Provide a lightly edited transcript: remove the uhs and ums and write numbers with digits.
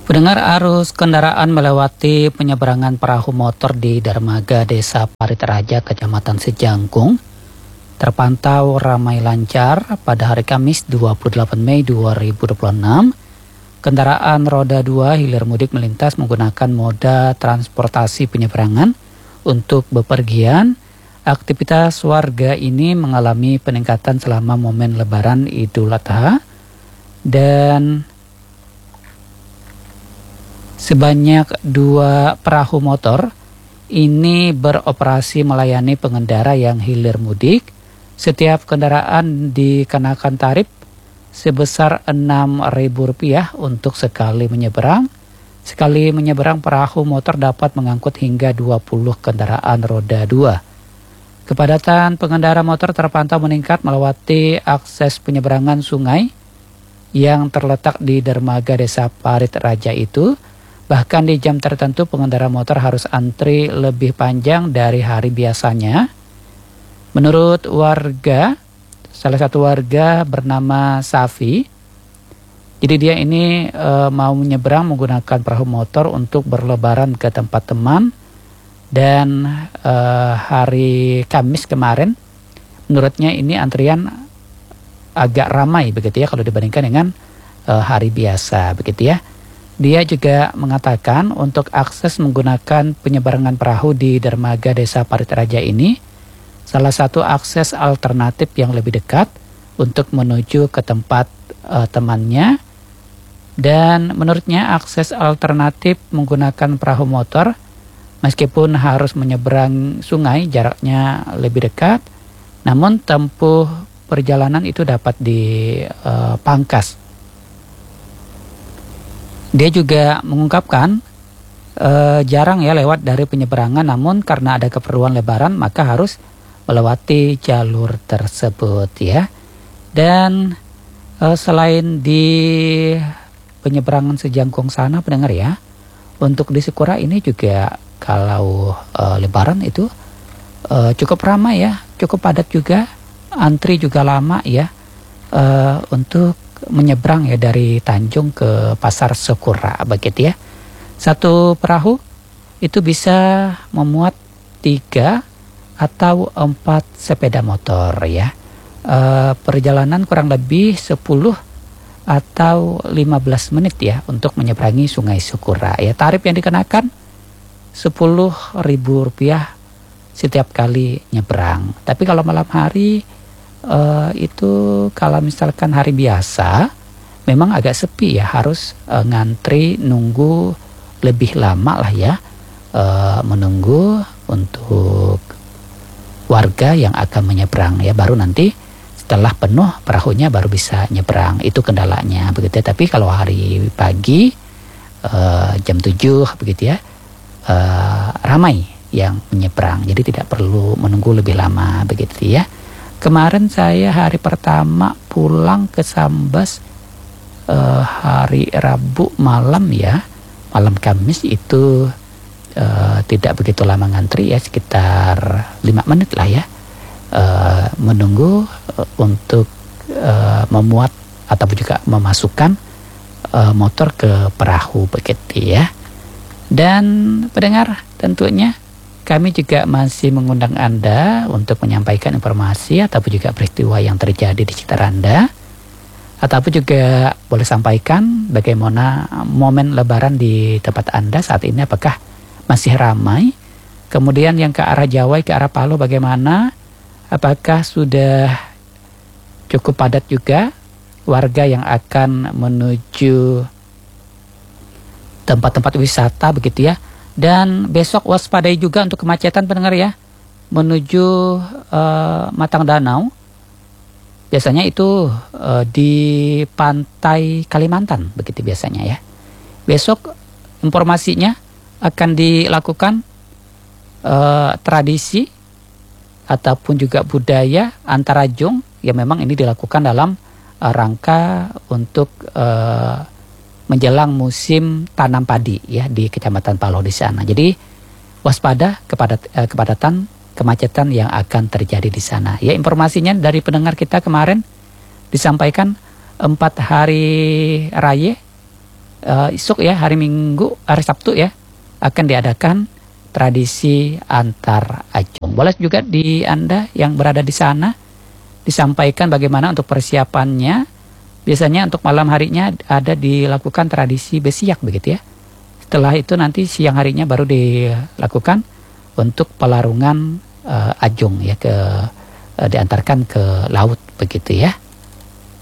Pendengar, arus kendaraan melewati penyeberangan perahu motor di dermaga Desa Parit Raja, Kecamatan Sejangkung, terpantau ramai lancar pada hari Kamis 28 Mei 2026. Kendaraan roda 2 hilir mudik melintas menggunakan moda transportasi penyeberangan untuk bepergian. Aktivitas warga ini mengalami peningkatan selama momen Lebaran Idul Adha dan sebanyak 2 perahu motor ini beroperasi melayani pengendara yang hilir mudik. Setiap kendaraan dikenakan tarif sebesar Rp6.000 untuk sekali menyeberang. Sekali menyeberang, perahu motor dapat mengangkut hingga 20 kendaraan roda 2. Kepadatan pengendara motor terpantau meningkat melewati akses penyeberangan sungai yang terletak di dermaga Desa Parit Raja itu. Bahkan di jam tertentu pengendara motor harus antri lebih panjang dari hari biasanya. Menurut warga, salah satu warga bernama Safi, jadi dia ini mau menyeberang menggunakan perahu motor untuk berlebaran ke tempat teman. Dan hari Kamis kemarin, menurutnya ini antrian agak ramai begitu ya kalau dibandingkan dengan hari biasa begitu ya. Dia juga mengatakan untuk akses menggunakan penyeberangan perahu di dermaga Desa Parit Raja ini salah satu akses alternatif yang lebih dekat untuk menuju ke tempat temannya. Dan menurutnya akses alternatif menggunakan perahu motor meskipun harus menyeberang sungai jaraknya lebih dekat, namun tempuh perjalanan itu dapat dipangkas. Dia juga mengungkapkan jarang ya lewat dari penyeberangan, namun karena ada keperluan lebaran maka harus melewati jalur tersebut ya. Dan selain di penyeberangan Sejangkung sana pendengar ya, untuk di Sikura ini juga kalau lebaran itu cukup ramai ya, cukup padat juga, antri juga lama ya untuk menyeberang ya dari Tanjung ke Pasar Sekura begitu ya. Satu perahu itu bisa memuat 3 atau 4 sepeda motor ya. Perjalanan kurang lebih 10 atau 15 menit ya untuk menyeberangi Sungai Sekura ya. Tarif yang dikenakan Rp10.000 setiap kali nyebrang. Tapi kalau malam hari itu kalau misalkan hari biasa memang agak sepi ya, harus ngantri nunggu lebih lama lah ya, menunggu untuk warga yang akan menyeberang ya, baru nanti setelah penuh perahunya baru bisa nyebrang. Itu kendalanya begitu ya. Tapi kalau hari pagi jam 7 begitu ya, ramai yang menyeberang, jadi tidak perlu menunggu lebih lama begitu ya. Kemarin saya hari pertama pulang ke Sambas hari Rabu malam ya, malam Kamis itu tidak begitu lama ngantri ya, sekitar 5 menit lah ya, menunggu untuk memuat ataupun juga memasukkan motor ke perahu begitu ya. Dan pendengar, tentunya kami juga masih mengundang Anda untuk menyampaikan informasi ataupun juga peristiwa yang terjadi di sekitar Anda. Ataupun juga boleh sampaikan bagaimana momen Lebaran di tempat Anda saat ini, apakah masih ramai? Kemudian yang ke arah Jawa, ke arah Palu bagaimana? Apakah sudah cukup padat juga warga yang akan menuju tempat-tempat wisata begitu ya? Dan besok waspadai juga untuk kemacetan pendengar ya, menuju Matang Danau. Biasanya itu di pantai Kalimantan begitu biasanya ya. Besok informasinya akan dilakukan tradisi ataupun juga budaya Antarajung yang memang ini dilakukan dalam rangka untuk menjelang musim tanam padi ya di Kecamatan Palu di sana. Jadi waspada kepadatan kemacetan yang akan terjadi di sana. Ya, informasinya dari pendengar kita kemarin disampaikan 4 hari raya esok ya, hari Minggu, hari Sabtu ya, akan diadakan tradisi antar ajung. Boleh juga di Anda yang berada di sana disampaikan bagaimana untuk persiapannya. Biasanya untuk malam harinya ada dilakukan tradisi besiak begitu ya. Setelah itu nanti siang harinya baru dilakukan untuk pelarungan ajung ya, diantarkan ke laut begitu ya.